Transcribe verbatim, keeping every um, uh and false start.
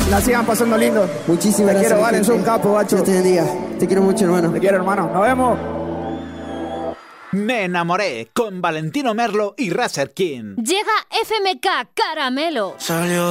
La sigan pasando lindo. Muchísimas Te gracias. quiero, Valen, sos un capo, bacho. Dios te bendiga. Te quiero mucho, hermano. Te quiero, hermano. Nos vemos. Me enamoré con Valentino Merlo y Razer King. Llega F M K Caramelo. Salió